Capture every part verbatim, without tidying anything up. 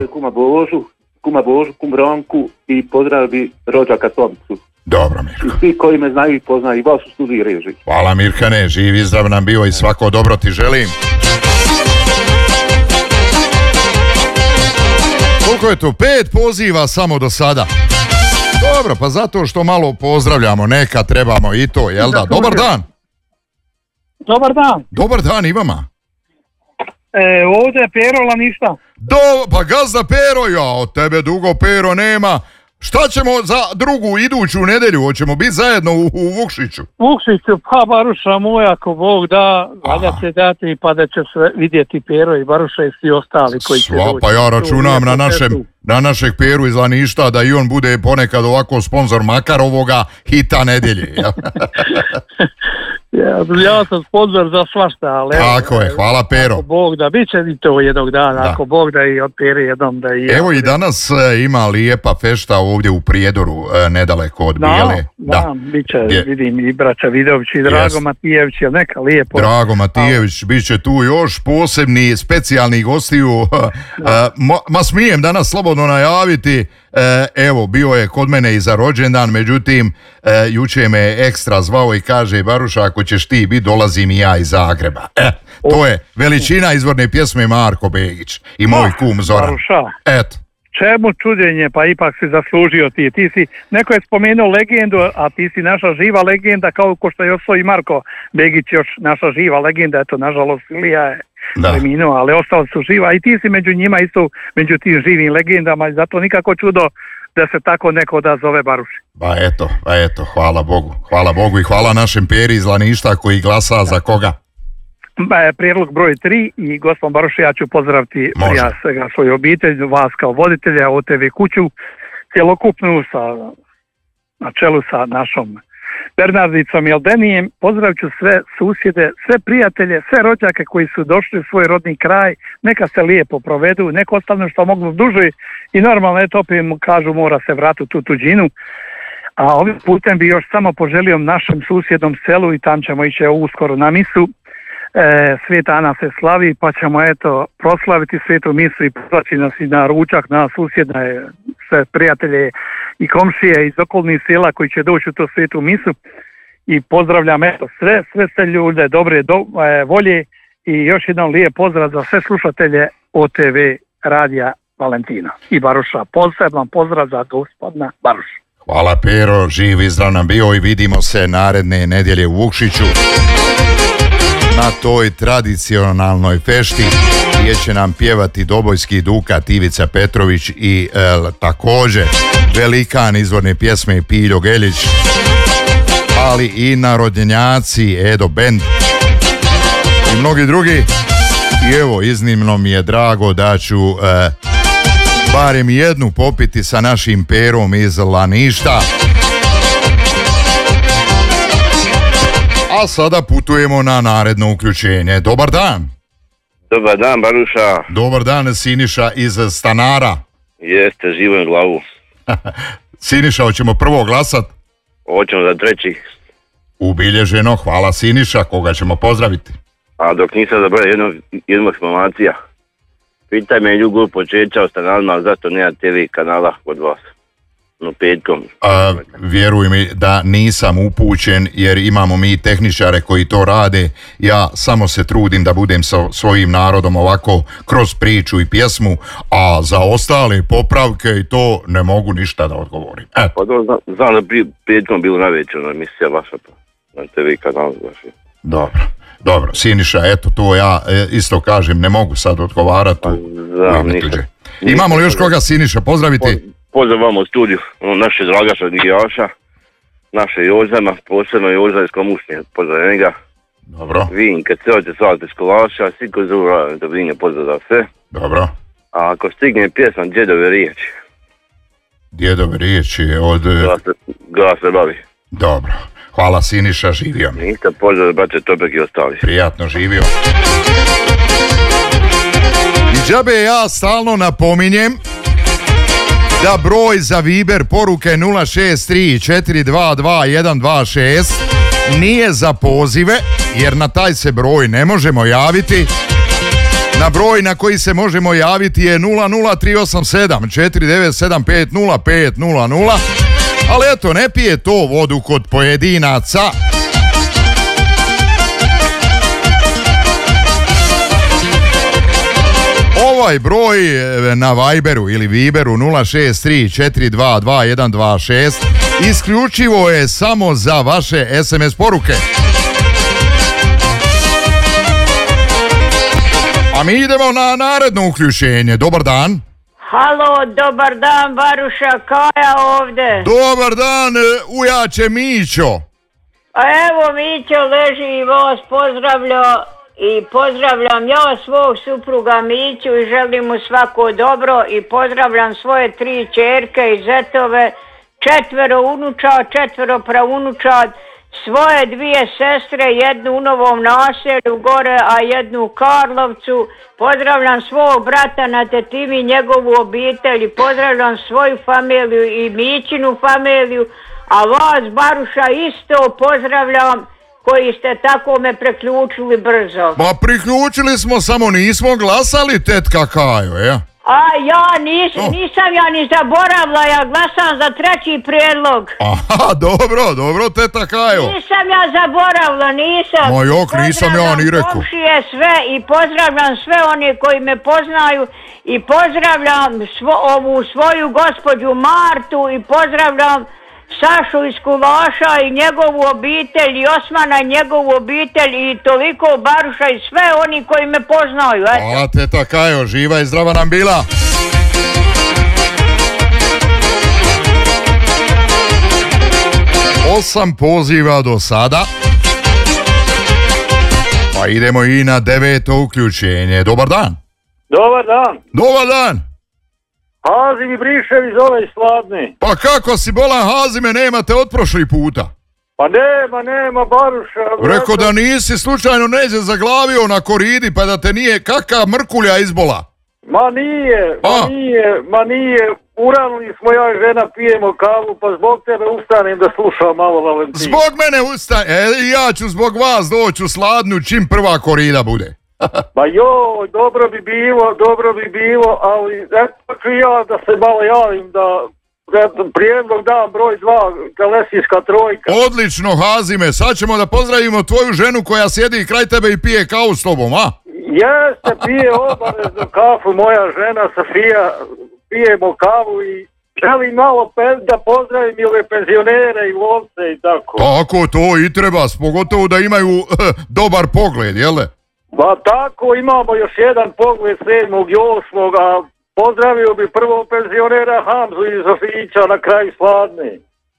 kuma Božu, kuma Božu, kum Bronku i pozdravi rođaka Tomicu. Dobro, Mirko. I svi koji me znaju i poznaju, i vas u studiji reži. Hvala, Mirkane, živ i zdrav nam bio i svako dobro ti želim. Koliko je to? Pet poziva samo do sada. Dobro, pa zato što malo pozdravljamo, neka trebamo i to, jel da? Dobar dan. Dobar dan. Dobar dan i vama. E, ovdje je Pero Laništa. Do, pa gazda Pero, ja, od tebe dugo Pero nema. Šta ćemo za drugu iduću nedjelju? Hoćemo biti zajedno u, u Vukšiću? Vukšiću, pa Baruša moj, ako Bog da, valjda će dati pa da će se vidjeti Pero i Baruša i svi ostali koji će Sva, doći. pa ja računam na, našem, na našeg Peru iz Laništa da i on bude ponekad ovako sponzor makar ovoga hita nedjelje. Ja? Ja, ja sam sponzor za svašta, ali... Tako je, hvala Pero. Ako Bog da, bit će i to jednog dana, da. Ako Bog da i od Pere jednom da i... Evo ja, i danas e, ima lijepa fešta ovdje u Prijedoru, e, nedaleko od da, Bijele. Da, da, bit će, je. Vidim i braća Vidović i Drago yes. Matijević, je neka lijepo. Drago Matijević, bit će tu još posebni, specijalni gostiju. e, ma, ma smijem danas slobodno najaviti, E, evo, bio je kod mene i za rođendan, međutim, e, juče me ekstra zvao i kaže, Baruša, ako ćeš ti biti, dolazim i ja iz Zagreba. E, to je veličina izvorne pjesme Marko Begić i moj oh, kum Zoran. Baruša. Eto. Čemu čuđenje, pa ipak si zaslužio ti. Ti si, neko je spomenuo legendu, a ti si naša živa legenda, kao ko što je osvo i Marko Begić još naša živa legenda, eto, nažalost, Ilija je preminuo, ali ostali su živa i ti si među njima isto, među tim živim legendama i zato nikako čudo da se tako neko da zove Baruši. Ba eto, ba eto, hvala Bogu, hvala Bogu i hvala našem Peri iz Laništa koji glasa da. Za koga? Ba, prijedlog broj tri i gospodin Baruši, ja ću pozdraviti prija svega svoju obitelj, vas kao voditelja, O T V kuću, cjelokupnu sa, na čelu sa našom Bernardicom i Aldenijem, pozdravit ću sve susjede, sve prijatelje, sve rođake koji su došli u svoj rodni kraj, neka se lijepo provedu, neka ostanu što mogu duže i normalno, eto opet mu kažu mora se vratiti tu tuđinu. A ovim putem bi još samo poželio našem susjednom selu i tam ćemo ići uskoro na misu. E, Sveta Ana se slavi pa ćemo eto proslaviti svetu misu i pozvaći nas i na ručak na susjedne sve prijatelje i komšije iz okolnih sela koji će doći u to svetu misu i pozdravljam eto sve, sve sve ljude dobre do, e, volje i još jedan lijep pozdrav za sve slušatelje O T V radija Valentina i Baruša. Poseban pozdrav za gospodina Baruša. Hvala Pero, živ i zdrav nam bio i vidimo se naredne nedjelje u Vukšiću na toj tradicionalnoj fešti gdje će nam pjevati Dobojski Dukat Ivica Petrović i e, također velikan izvorne pjesme Piljo Geljić, ali i narodnjaci Edo Bend i mnogi drugi. I evo, iznimno mi je drago da ću e, barem jednu popiti sa našim Perom iz Laništa. A sada putujemo na naredno uključenje. Dobar dan. Dobar dan, Baruša. Dobar dan, Siniša iz Stanara. Jeste, živo u glavu. Siniša, hoćemo prvo glasat? Hoćemo za treći. Ubilježeno, hvala Siniša, koga ćemo pozdraviti? A dok nisam zabrao jednu, jednu eksklamacija. Pitaj me ljugu počeća o Stanarima, zašto nema T V kanala kod vas? No, petkom. A, vjeruj mi da nisam upućen jer imamo mi tehničare koji to rade. Ja samo se trudim da budem sa svojim narodom ovako kroz priču i pjesmu, a za ostale popravke i to ne mogu ništa da odgovorim. E. Pa to znam, znam da prije petkom bilo najveća emisija vaša na T V kanalu vaši. Dobro, dobro. Siniša, eto to ja isto kažem, ne mogu sad odgovarati. Pa, znam, nisam. Imamo li još koga, Siniša, pozdraviti? Po... Pozdrav vam u studiju, naše Dragaša Digijaša, naše Jozema, posebno Joza iz Komušnje, pozdrav njega. Dobro. Vinke, celite salate iz Kolaša, svi ko zove Dobrinje, pozdrav za sve. Dobro. A ako stigne pjesma Djedove riječi. Djedove riječi je od... Glase bavi. Dobro. Hvala Siniša, živio mi. Niste, pozdrav braće Topek i ostali. Prijatno živio. I džabe ja stalno napominjem da broj za Viber poruke nula šest tri četiri dva dva jedan dva šest nije za pozive, jer na taj se broj ne možemo javiti, Na broj na koji se možemo javiti je nula nula tri osam sedam četiri devet sedam pet nula pet nula nula. Ali eto, ne pije to vodu kod pojedinaca. Ovaj broj na Viberu ili Viberu nula šest tri četiri dva dva jedan dva šest isključivo je samo za vaše es em es poruke. A mi idemo na naredno uključenje. Dobar dan. Halo, dobar dan, Baruša, Kaja ovde. Dobar dan, ujače Mićo. A evo, Mićo leži i vas pozdravlja i pozdravljam ja svog supruga Miću i želim mu svako dobro i pozdravljam svoje tri ćerke i zetove, četvero unučad, četvero praunučad, svoje dvije sestre, jednu u Novom Naselju gore, a jednu u Karlovcu. Pozdravljam svog brata na Tetimi, njegovu obitelj, pozdravljam svoju familiju i Mićinu familiju, a vas, Baruša, isto pozdravljam koji ste tako me preključili brzo. Ma priključili smo, samo nismo glasali, tetka Kajo, ja? A ja nis, oh. nisam ja ni zaboravila, ja glasam za treći prijedlog. Aha, dobro, dobro, teta Kajo. Nisam ja zaboravila, nisam. Ma jok, nisam ja ni rekao. Komšije sve i pozdravljam sve one koji me poznaju i pozdravljam svo, ovu svoju gospođu Martu i pozdravljam Sašu iz Kulaša i njegovu obitelj i Osmana i njegovu obitelj i toliko Baruša i sve oni koji me poznaju. Eto. Hvala teta Kajo, živa i zdrava nam bila. Osam poziva do sada. Pa idemo i na deveto uključenje. Dobar dan. Dobar dan. Dobar dan. Hazim i Brišev iz ove Sladne. Pa kako si bolan, Hazime, nemate od prošli puta? Pa nema, nema Baruša. Rekao da nisi slučajno neđe zaglavio na koridi pa da te nije kakva mrkulja izbola. Ma nije, ma A? nije, ma nije. Uranili smo ja i žena, pijemo kavu, pa zbog tebe ustanem da slušam malo Valentina. Zbog mene ustane, e, ja ću zbog vas doći u Sladnu čim prva korida bude. Pa joj, dobro bi bilo, dobro bi bilo, ali eto ću ja da se malo javim da eto, prijedlog dam broj dva, Kalesijska trojka. Odlično, Hazime, sad ćemo da pozdravimo tvoju ženu koja sjedi kraj tebe i pije kavu s tobom, a? Jeste, pije obavezno kafu, moja žena Safija, pijemo kavu i želim malo da pozdravim i ove penzionere i lovce i tako. Tako, to i treba, pogotovo da imaju dobar pogled, jel da? Pa tako, imamo još jedan pogled sedmog i osmog, a pozdravio bi prvo penzionera Hamzu iz Zofića na kraju Sladne.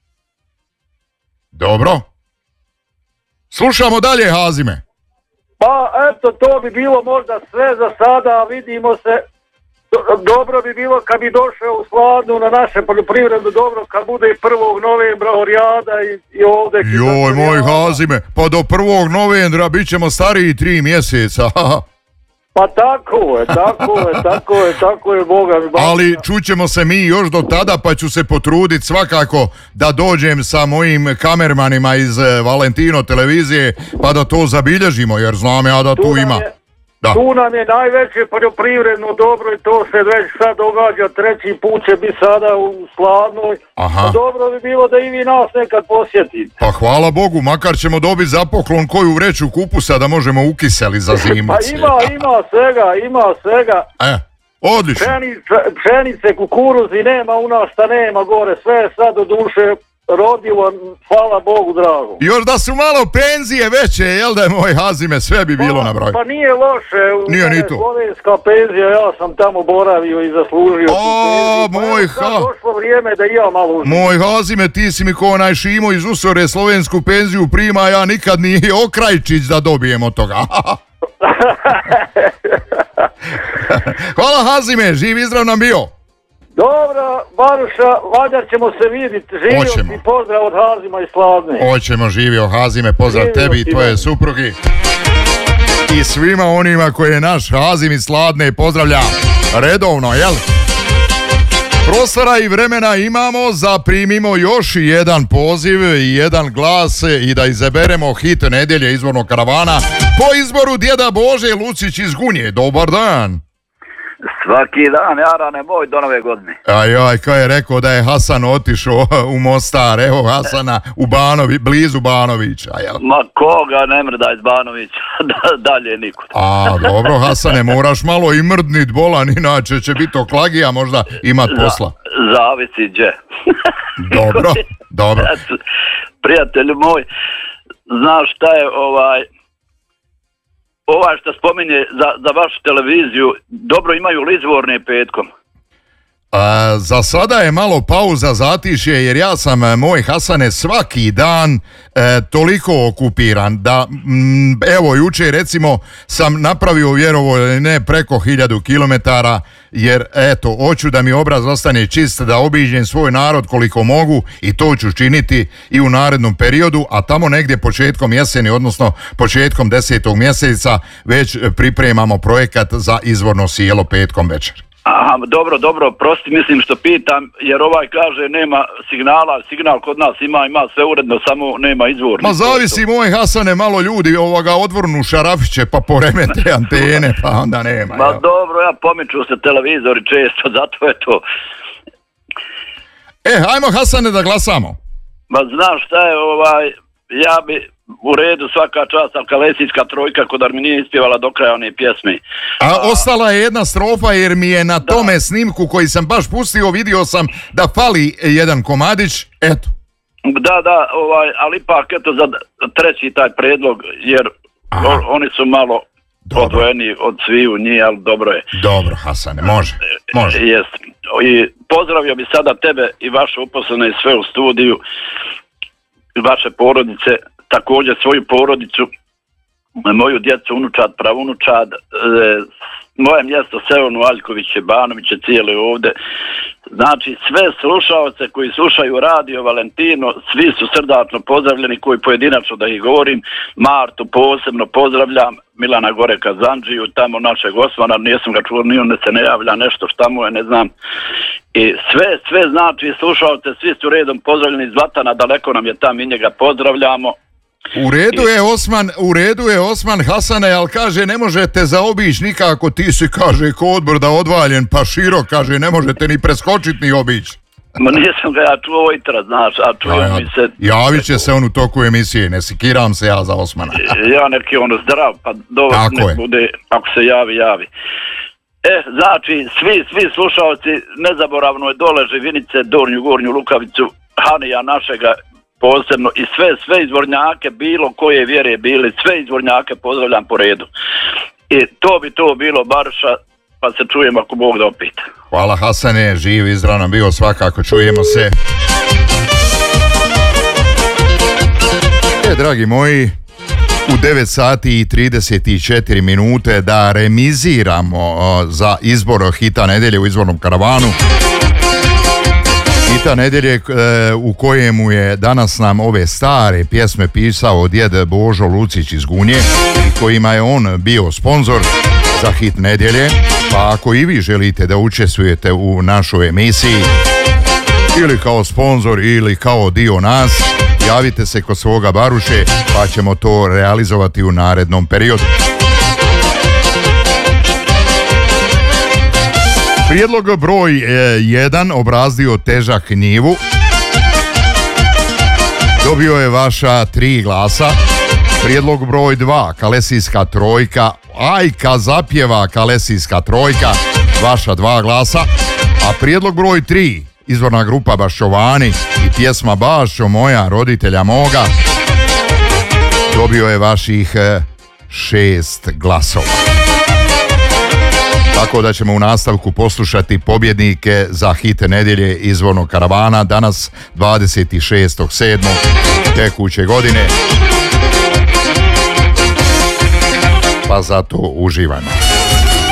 Dobro. Slušamo dalje, Hazime. Pa eto, to bi bilo možda sve za sada, vidimo se. Dobro bi bilo kad bi došao u Sladnu na naše poljoprivredno dobro kad bude i prvog novembra orijada i, i ovdje. Joj, moj Hazime, pa do prvog novembra bit ćemo stariji tri mjeseca. Pa tako je, tako je, tako je, tako je, Boga mi. Ali čućemo se mi još do tada, pa ću se potruditi svakako da dođem sa mojim kamermanima iz Valentino televizije, pa da to zabilježimo, jer znam ja da tu, tu ima... Je... Da. Tu nam je najveće poljoprivredno dobro i to se već sad događa, treći put će biti sada u Sladnoj. Aha. Dobro bi bilo da i vi nas nekad posjetite. Pa hvala Bogu, makar ćemo dobiti za poklon koju vreću kupusa da možemo ukiseli za zimu. Pa ima, ima svega, ima svega. E, odlično. Pšenice, pšenice, kukuruzi nema u nas šta nema gore, sve je sad do duše rodilo, hvala Bogu drago. Još da su malo penzije veće, jel da je moj Hazime, sve bi bilo pa, na broj. Pa nije loše, nije ni to. Slovenska penzija, ja sam tamo boravio i zaslužio. O, moj ha... Pa došlo vrijeme da i ja malo užim. Moj Hazime, ti si mi ko onaj Šimo iz Usore slovensku penziju prima, ja nikad ni Okrajčić da dobijem od toga. Hvala Hazime, živ i zdrav nam bio. Dobro, Baruša, valjda ćemo se vidjeti. Živio i pozdrav od Hazima i Sladne. Hoćemo, živio Hazime, pozdrav živio tebi i tvoje suprugi. I svima onima koje je naš Hazim iz Sladne pozdravlja redovno, jel? Prostora i vremena imamo, zaprimimo još jedan poziv i jedan glas i da izaberemo hit nedjelje izvornog karavana po izboru djeda Bože Lucić iz Gunje. Dobar dan. Svaki dan, jarane moj, do nove godine. Aj, aj, kao je rekao da je Hasan otišao u Mostar, evo Hasana u Banovi, blizu Banovića. Jel? Ma koga ne mrda iz Banovića, dalje nikud. A, dobro Hasane, moraš malo i mrdnit bolan, inače će biti oklagija, možda imat posla. Za, zavisi gdje. Dobro, dobro. Prijatelju moj, znaš šta je ovaj... Ovaj što spominje za, za vašu televiziju, dobro imaju li izvorne petkom? A, za sada je malo pauza, zatišje, jer ja sam, moj Hasane, svaki dan e, toliko okupiran da, m, evo, jučer recimo sam napravio, vjerovo ne, preko hiljadu kilometara, jer eto, hoću da mi obraz ostane čist, da obiđem svoj narod koliko mogu i to ću činiti i u narednom periodu, a tamo negdje početkom jeseni, odnosno početkom desetog mjeseca već pripremamo projekat za izvorno sjelo petkom večer. Aha, dobro, dobro, prosti, mislim što pitam, jer ovaj kaže nema signala, signal kod nas ima, ima sve uredno, samo nema izvorni. Ma zavisi moj Hasane, malo ljudi ovoga odvrnu šarafiće pa poremete antene, pa onda nema. Ma ja. Dobro, ja pomiču se televizori često, zato je to. E, hajmo Hasane da glasamo. Ma znaš šta je, ovaj, ja bi... U redu, svaka čast, ali Kalesijska trojka kod mi nije ispjevala do kraja one pjesme. A, A ostala je jedna strofa jer mi je na da. tome snimku koji sam baš pustio, vidio sam da fali jedan komadić, eto. Da, da, ovaj, ali ipak eto za treći taj predlog, jer o, oni su malo dobro. odvojeni od sviju njih, ali dobro je. Dobro, Hasane, može, može. Jest. I pozdravio bi sada tebe i vaše uposlene i sve u studiju, vaše porodice, također svoju porodicu, moju djecu, unučad, pravunučad, e, moje mjesto Sevonu, Aljkoviće, Banoviće, cijeli ovdje. Znači sve slušaoce koji slušaju Radio Valentino, svi su srdačno pozdravljeni, koji pojedinačno da ih govorim. Martu posebno pozdravljam, Milana Goreka Zanđiju, tamo našeg Osmana, nisam ga čuo, ni on ne se ne javlja nešto šta mu je, ne znam. I sve, sve znači slušaoce, svi su redom pozdravljeni iz Zlatana, daleko nam je tam i njega pozdravljamo. U redu je Osman, u redu je Osman Hasane, ali kaže ne možete zaobići nikako, ti si kaže ko odbor da odvaljen pa širok, kaže ne možete ni preskočiti ni obići. Ma nisam ga ja čuo ojtra, znaš, a čuo ja, mi se... Javit će se on u toku emisije, ne sikiram se ja za Osmana. Ja neki ono zdrav, pa dobro nek bude, ako se javi, javi. E, znači, svi, svi slušalci, nezaboravno je dole Živinice, Dornju, Gornju, Lukavicu, Hanija našega, posebno i sve, sve izvornjake, bilo koje vjere bili, sve izvornjake pozdravljam po redu. I to bi to bilo, Barša, pa se čujemo ako Bog da opet. Hvala Hasane, živ i zdrav nam bio, svakako čujemo se. E, dragi moji, u devet sati i trideset četiri minute da remiziramo za izbor hita nedjelje u izvornom karavanu. Hita nedjelje u kojemu je danas nam ove stare pjesme pisao djed Božo Lucić iz Gunje i kojima je on bio sponzor za hit nedjelje. Pa ako i vi želite da učestvujete u našoj emisiji ili kao sponzor ili kao dio nas, javite se kod svoga Baruše pa ćemo to realizovati u narednom periodu. Prijedlog broj jedan, obrazdio težak njivu, dobio je vaša tri glasa. Prijedlog broj dva, Kalesijska trojka, Ajka zapjeva Kalesijska trojka, vaša dva glasa. A prijedlog broj tri, izvorna grupa Baščovani i pjesma Baščo moja, roditelja moga, dobio je vaših šest glasova. Tako da ćemo u nastavku poslušati pobjednike za hit nedjelje izvornog karavana danas dvadeset šestog sedmog tekuće godine. Pa zato uživajmo.